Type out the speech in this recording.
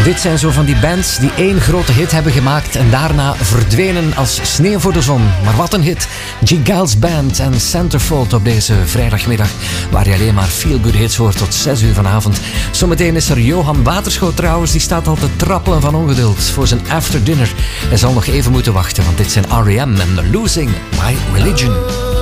Dit zijn zo van die bands die één grote hit hebben gemaakt en daarna verdwenen als sneeuw voor de zon. Maar wat een hit. G. Giles Band en Centerfold op deze vrijdagmiddag, waar je alleen maar feel-good hits hoort tot 6 uur vanavond. Zometeen is er Johan Waterschoot trouwens, die staat al te trappelen van ongeduld voor zijn after dinner. Hij zal nog even moeten wachten, want dit zijn R.E.M. en The Losing My Religion.